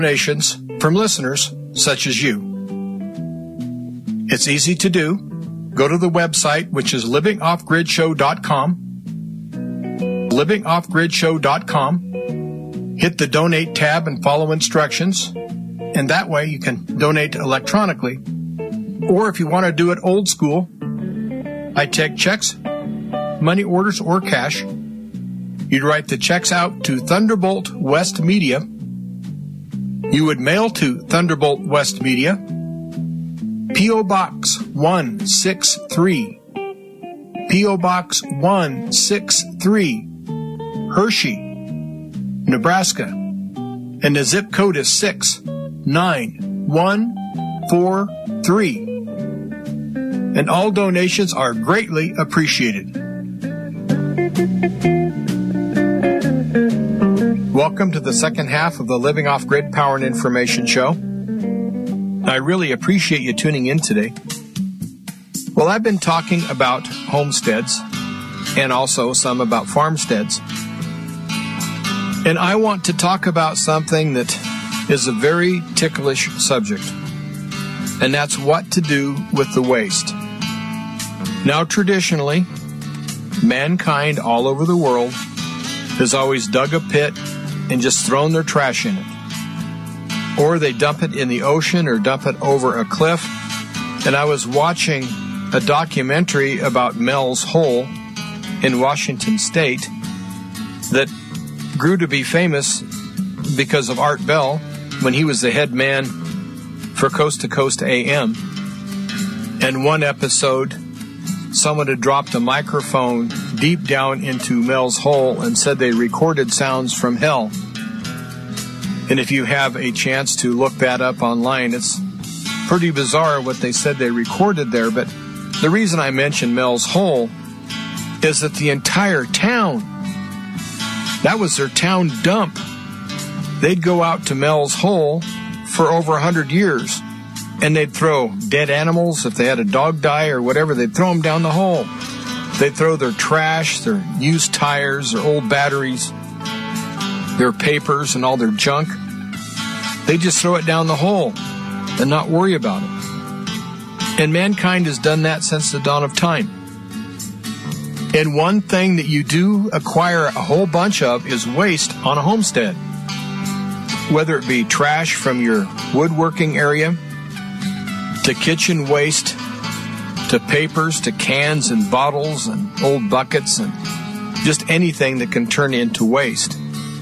donations from listeners such as you. It's easy to do. Go to the website, which is livingoffgridshow.com. livingoffgridshow.com. Hit the donate tab and follow instructions. And that way you can donate electronically. Or if you want to do it old school, I take checks, money orders, or cash. You'd write the checks out to Thunderbolt West Media. You would mail to Thunderbolt West Media, P.O. Box 163, P.O. Box 163, Hershey, Nebraska, and the zip code is 69143. And all donations are greatly appreciated. Welcome to the second half of the Living Off Grid Power and Information Show. I really appreciate you tuning in today. Well, I've been talking about homesteads and also some about farmsteads. And I want to talk about something that is a very ticklish subject, and that's what to do with the waste. Now, traditionally, mankind all over the world has always dug a pit and just thrown their trash in it. Or they dump it in the ocean or dump it over a cliff. And I was watching a documentary about Mel's Hole in Washington State that grew to be famous because of Art Bell when he was the head man for Coast to Coast AM. And one episode, someone had dropped a microphone deep down into Mel's Hole and said they recorded sounds from hell. And if you have a chance to look that up online, it's pretty bizarre what they said they recorded there. But the reason I mention Mel's Hole is that the entire town, that was their town dump. They'd go out to Mel's Hole for over 100 years, and they'd throw dead animals. If they had a dog die or whatever, they'd throw them down the hole. They'd throw their trash, their used tires, their old batteries, their papers, and all their junk. They just throw it down the hole and not worry about it. And mankind has done that since the dawn of time. And one thing that you do acquire a whole bunch of is waste on a homestead. Whether it be trash from your woodworking area, to kitchen waste, to papers, to cans and bottles and old buckets, and just anything that can turn into waste.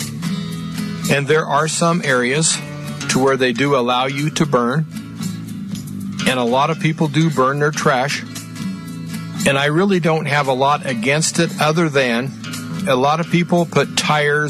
And there are some areas to where they do allow you to burn. And a lot of people do burn their trash. And I really don't have a lot against it other than a lot of people put tires